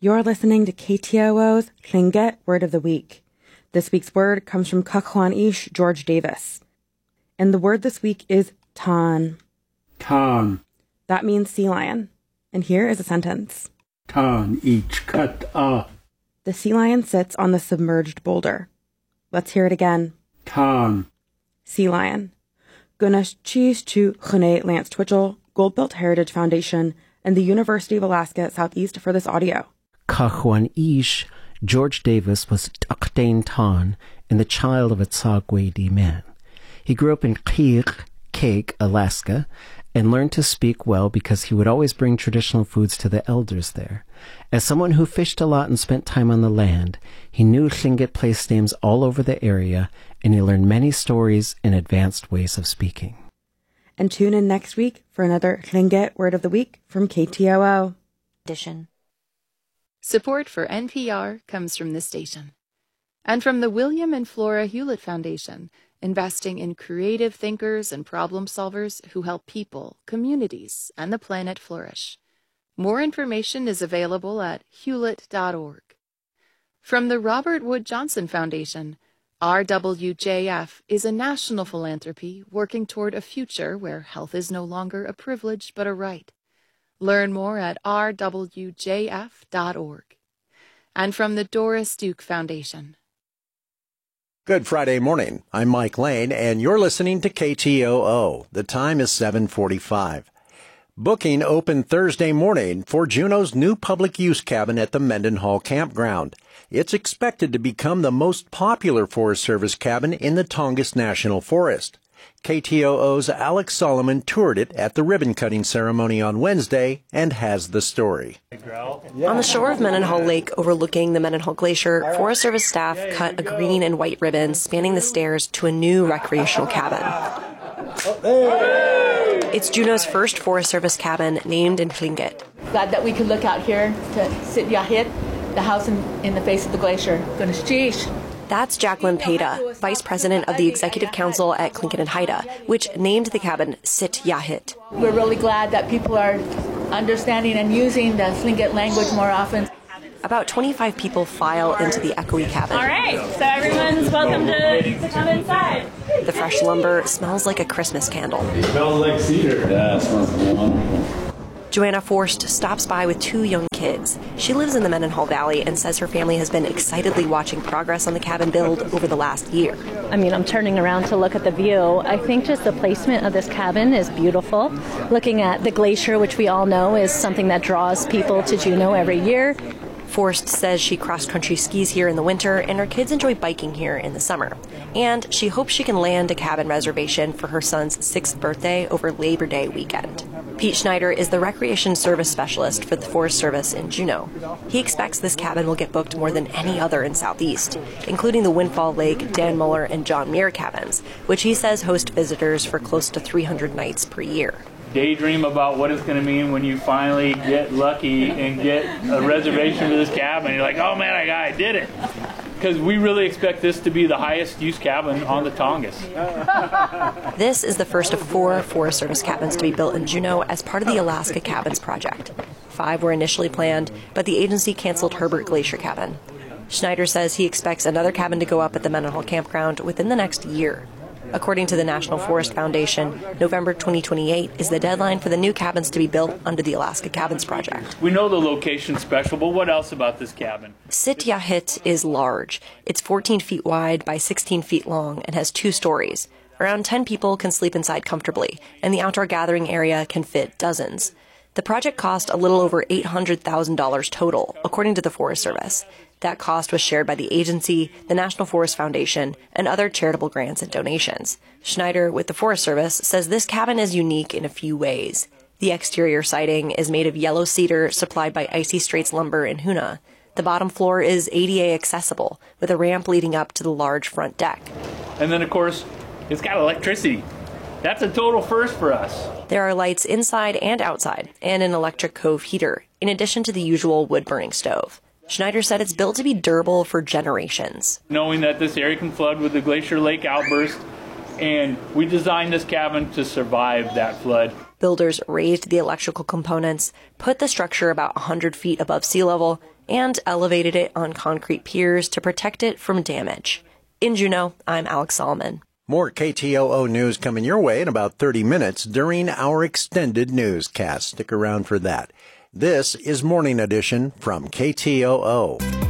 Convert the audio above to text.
You're listening to KTOO's Tlingit Word of the Week. This week's word comes from Kakwan Ish George Davis. And the word this week is tan. Tan. That means sea lion. And here is a sentence. Tan ich kat a. The sea lion sits on the submerged boulder. Let's hear it again. Tan. Sea lion. Gunash cheese to Chune Lance Twitchell, Goldbelt Heritage Foundation, and the University of Alaska at Southeast for this audio. Kakwan Ish George Davis was Akdain Tan and the child of a Tsagwe man. He grew up in Kake, Alaska, and learned to speak well because he would always bring traditional foods to the elders there. As someone who fished a lot and spent time on the land, he knew Tlingit place names all over the area, and he learned many stories and advanced ways of speaking. And tune in next week for another Tlingit Word of the Week from KTOO. Edition. Support for NPR comes from this station and from the William and Flora Hewlett Foundation, investing in creative thinkers and problem solvers who help people, communities, and the planet flourish. More information is available at hewlett.org. From the Robert Wood Johnson Foundation, RWJF is a national philanthropy working toward a future where health is no longer a privilege but a right. Learn more at rwjf.org. And from the Doris Duke Foundation. Good Friday morning. I'm Mike Lane, and you're listening to KTOO. The time is 7:45. Booking opened Thursday morning for Juneau's new public use cabin at the Mendenhall Campground. It's expected to become the most popular Forest Service cabin in the Tongass National Forest. KTOO's Alex Solomon toured it at the ribbon-cutting ceremony on Wednesday and has the story. On the shore of Mendenhall Lake overlooking the Mendenhall Glacier, Forest Service staff cut a green and white ribbon spanning the stairs to a new recreational cabin. It's Juneau's first Forest Service cabin named in Tlingit. Glad that we could look out here to Sit Yahit, the house in the face of the glacier. That's Jacqueline Peda, Vice President of the Executive Council at Tlingit and Haida, which named the cabin Sit Yahit. We're really glad that people are understanding and using the Tlingit language more often. About 25 people file into the echoey cabin. All right, so everyone's welcome to come inside. The fresh lumber smells like a Christmas candle. It smells like cedar. Yeah, it smells wonderful. Joanna Forst stops by with 2 young kids. She lives in the Mendenhall Valley and says her family has been excitedly watching progress on the cabin build over the last year. I mean, I'm turning around to look at the view. I think just the placement of this cabin is beautiful. Looking at the glacier, which we all know is something that draws people to Juneau every year. Forst says she cross-country skis here in the winter, and her kids enjoy biking here in the summer. And she hopes she can land a cabin reservation for her son's 6th birthday over Labor Day weekend. Pete Schneider is the Recreation Service Specialist for the Forest Service in Juneau. He expects this cabin will get booked more than any other in Southeast, including the Windfall Lake, Dan Muller, and John Muir cabins, which he says host visitors for close to 300 nights per year. Daydream about what it's going to mean when you finally get lucky and get a reservation for this cabin. You're like, oh man, I did it. Because we really expect this to be the highest use cabin on the Tongass. This is the first of 4 Forest Service cabins to be built in Juneau as part of the Alaska Cabins Project. 5 were initially planned, but the agency canceled Herbert Glacier Cabin. Schneider says he expects another cabin to go up at the Mendenhall Campground within the next year. According to the National Forest Foundation, November 2028 is the deadline for the new cabins to be built under the Alaska Cabins Project. We know the location's special, but what else about this cabin? Sit Yahit is large. It's 14 feet wide by 16 feet long and has 2 stories. Around 10 people can sleep inside comfortably, and the outdoor gathering area can fit dozens. The project cost a little over $800,000 total, according to the Forest Service. That cost was shared by the agency, the National Forest Foundation, and other charitable grants and donations. Schneider, with the Forest Service, says this cabin is unique in a few ways. The exterior siding is made of yellow cedar supplied by Icy Straits Lumber in Hoonah. The bottom floor is ADA accessible, with a ramp leading up to the large front deck. And then, of course, it's got electricity. That's a total first for us. There are lights inside and outside, and an electric cove heater, in addition to the usual wood-burning stove. Schneider said it's built to be durable for generations. Knowing that this area can flood with the Glacier Lake outburst, and we designed this cabin to survive that flood. Builders raised the electrical components, put the structure about 100 feet above sea level, and elevated it on concrete piers to protect it from damage. In Juneau, I'm Alex Solomon. More KTOO news coming your way in about 30 minutes during our extended newscast. Stick around for that. This is Morning Edition from KTOO.